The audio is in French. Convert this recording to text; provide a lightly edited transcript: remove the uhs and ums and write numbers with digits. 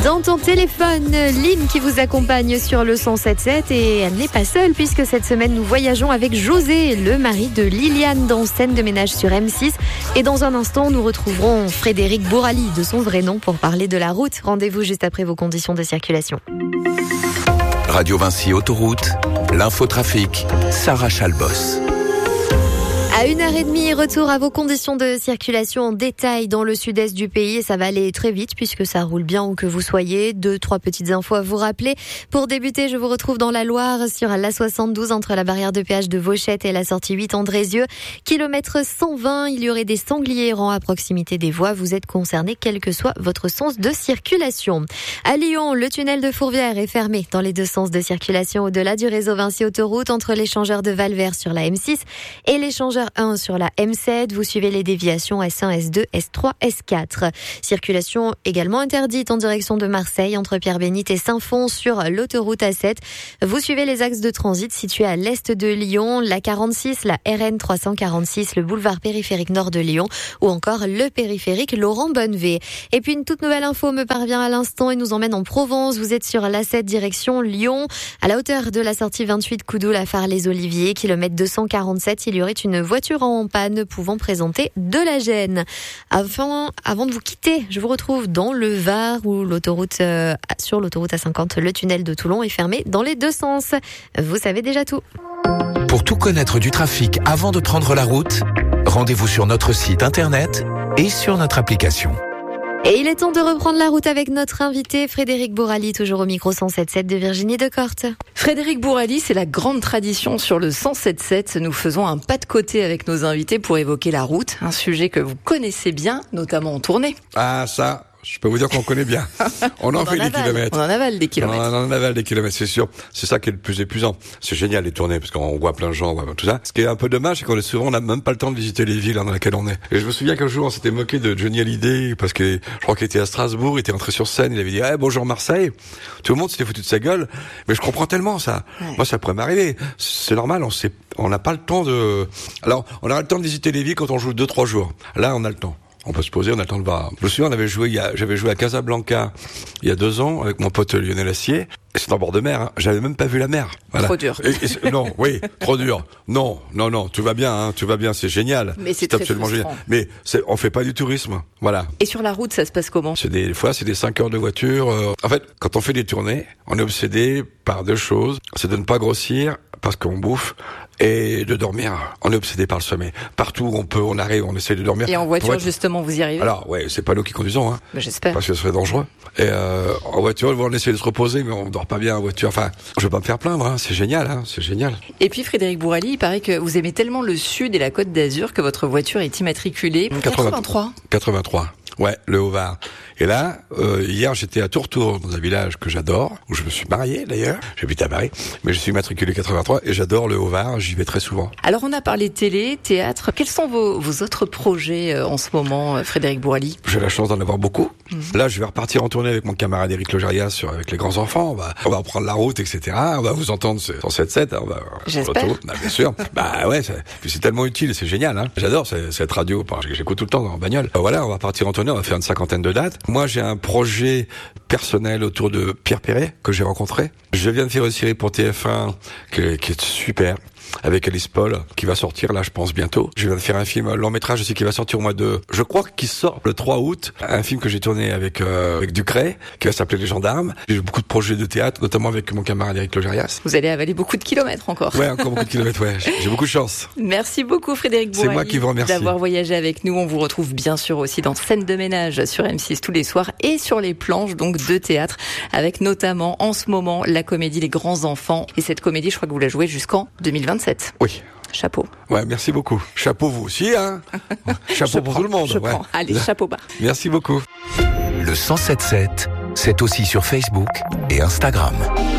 Dans ton téléphone, Lynn qui vous accompagne sur le 107.7 et elle n'est pas seule puisque cette semaine nous voyageons avec José, le mari de Liliane dans Scène de ménage sur M6. Et dans un instant, nous retrouverons Frédéric Bourali de son vrai nom pour parler de la route. Rendez-vous juste après vos conditions de circulation. Radio Vinci Autoroute, l'infotrafic, Sarah Chalbos. À 1h30, retour à vos conditions de circulation en détail dans le sud-est du pays et ça va aller très vite puisque ça roule bien où que vous soyez. 2-3 petites infos à vous rappeler. Pour débuter, je vous retrouve dans la Loire sur la 72 entre la barrière de péage de Vauchette et la sortie 8 Andrézieux. Kilomètre 120, il y aurait des sangliers errants à proximité des voies. Vous êtes concerné quel que soit votre sens de circulation. À Lyon, le tunnel de Fourvière est fermé dans les deux sens de circulation au-delà du réseau Vinci Autoroute entre l'échangeur de Valvert sur la M6 et l'échangeur 1 sur la M7. Vous suivez les déviations S1, S2, S3, S4. Circulation également interdite en direction de Marseille entre Pierre-Bénite et Saint-Fons sur l'autoroute A7. Vous suivez les axes de transit situés à l'est de Lyon, la 46, la RN 346, le boulevard périphérique nord de Lyon ou encore le périphérique Laurent Bonnevé. Et puis une toute nouvelle info me parvient à l'instant et nous emmène en Provence. Vous êtes sur l'A7 direction Lyon, à la hauteur de la sortie 28 Coudoul à Phare-les-Oliviers, kilomètre 247. Il y aurait une voiture en panne pouvant présenter de la gêne. Avant de vous quitter, je vous retrouve dans le Var où sur l'autoroute A50, le tunnel de Toulon est fermé dans les deux sens. Vous savez déjà tout. Pour tout connaître du trafic avant de prendre la route, rendez-vous sur notre site internet et sur notre application. Et il est temps de reprendre la route avec notre invité Frédéric Bourali, toujours au micro 107.7 de Virginie Decorte. Frédéric Bourali, c'est la grande tradition sur le 107.7. Nous faisons un pas de côté avec nos invités pour évoquer la route, un sujet que vous connaissez bien, notamment en tournée. Ah ça, je peux vous dire qu'on connaît bien. On en fait des kilomètres. On en avale des kilomètres. On en avale des kilomètres, c'est sûr. C'est ça qui est le plus épuisant. C'est génial les tournées parce qu'on voit plein de gens, on voit tout ça. Ce qui est un peu dommage, c'est qu'on n'a même pas le temps de visiter les villes dans lesquelles on est. Et je me souviens qu'un jour on s'était moqué de Johnny Hallyday parce que je crois qu'il était à Strasbourg, il était entré sur scène, il avait dit bonjour Marseille. Tout le monde s'était foutu de sa gueule. Mais je comprends tellement ça. Ouais. Moi ça pourrait m'arriver. C'est normal, on n'a pas le temps de. Alors on a le temps de visiter les villes quand on joue 2-3 jours. Là on a le temps. On peut se poser, on attend le voir. Je me souviens, j'avais joué à Casablanca il y a 2 ans avec mon pote Lionel Assier. Et c'est en bord de mer, hein. J'avais même pas vu la mer. Voilà. Trop dur. Non, oui, trop dur. Non, tout va bien, c'est génial. Mais c'est très absolument frustrant. Génial. Mais on fait pas du tourisme, voilà. Et sur la route, ça se passe comment ? Des fois, c'est des 5 heures de voiture. En fait, quand on fait des tournées, on est obsédé par 2 choses. C'est de ne pas grossir parce qu'on bouffe et de dormir. On est obsédé par le sommeil. Partout où on arrive, on essaie de dormir. Et en voiture, justement, vous y arrivez ? Alors, ouais, c'est pas nous qui conduisons, hein. Mais j'espère. Parce que ce serait dangereux. Et en voiture, on essaie de se reposer, mais on dort pas bien en voiture. Enfin, je vais pas me faire plaindre, hein. C'est génial, hein. C'est génial. Et puis, Frédéric Bourali, il paraît que vous aimez tellement le Sud et la Côte d'Azur que votre voiture est immatriculée 83. 83. Ouais, le Haut-Var. Et là, hier, j'étais à Tourtour, dans un village que j'adore, où je me suis marié d'ailleurs. J'habite à Paris, mais je suis matriculé 83 et j'adore le Haut-Var, j'y vais très souvent. Alors, on a parlé télé, théâtre. Quels sont vos autres projets en ce moment, Frédéric Bourali ? J'ai la chance d'en avoir beaucoup. Là, je vais repartir en tournée avec mon camarade Éric Logérias avec les grands enfants. On va reprendre la route, etc. On va vous entendre sur 107.7. J'espère. Bien sûr. Bah ouais, c'est tellement utile, c'est génial. Hein. J'adore cette radio, j'écoute tout le temps en bagnole. Voilà, on va partir en tournée, on va faire une 50aine de dates. Moi, j'ai un projet personnel autour de Pierre Perret, que j'ai rencontré. Je viens de faire une série pour TF1 qui est super, avec Alice Paul, qui va sortir là, je pense, bientôt. Je viens de faire un film long métrage aussi qui va sortir au mois de... Je crois qu'il sort le 3 août. Un film que j'ai tourné avec Ducret, qui va s'appeler Les Gendarmes. J'ai beaucoup de projets de théâtre, notamment avec mon camarade Éric Logérias. Vous allez avaler beaucoup de kilomètres encore. Ouais, encore beaucoup de kilomètres, ouais. J'ai beaucoup de chance. Merci beaucoup, Frédéric Bourali. C'est moi qui vous remercie d'avoir voyagé avec nous. On vous retrouve bien sûr aussi dans Scène de ménage sur M6 tous les soirs et sur les planches donc de théâtre, avec notamment en ce moment la comédie Les Grands Enfants. Et cette comédie, je crois que vous la jouez jusqu'en 2027. Oui. Chapeau. Ouais, merci beaucoup. Chapeau vous aussi, hein. Chapeau pour tout le monde. Je prends. Allez, chapeau bas. Merci beaucoup. Le 107.7, c'est aussi sur Facebook et Instagram.